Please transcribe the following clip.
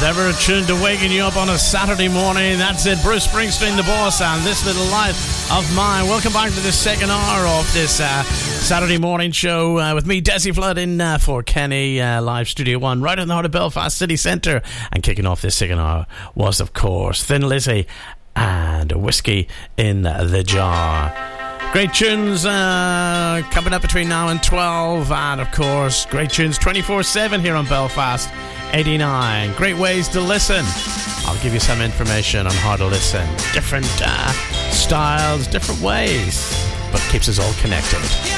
ever tuned to waking you up on a Saturday morning. That's it, Bruce Springsteen, the boss, and This Little Life of Mine. Welcome back to the second hour of this Saturday morning show with me, Desi Flood, in for Kenny, live Studio One, right in the heart of Belfast City Centre. And kicking off this second hour was, of course, Thin Lizzy and Whiskey in the Jar. Great tunes coming up between now and 12, and of course great tunes 24/7 here on Belfast 89. Great ways to listen. I'll give you some information on how to listen. Different styles, different ways, but keeps us all connected.